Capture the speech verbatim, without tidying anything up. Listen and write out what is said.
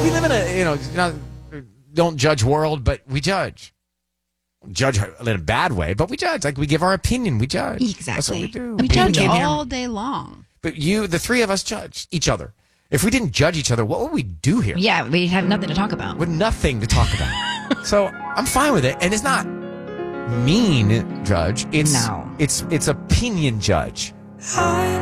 We live in a, you know, not, don't judge world, but we judge. Judge in a bad way, but we judge. Like, we give our opinion. We judge. Exactly. That's what we do. We judge came all here. day long. But you, the three of us, judge each other. If we didn't judge each other, what would we do here? Yeah, we have nothing to talk about. With nothing to talk about. So I'm fine with it. And it's not mean judge. It's, No. It's, it's opinion judge.